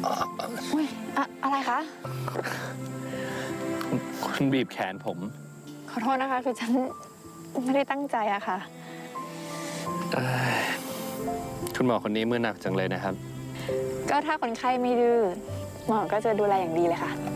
อุ้ยอะไรคะคุณบีบแขนผมขอโทษนะคะคือฉันไม่ได้ตั้งใจอะค่ะคุณหมอคนนี้มือหนักจังเลยนะครับก็ถ้าคนไข้ไม่ดื้อหมอก็จะดูแลอย่างดีเลยค่ะ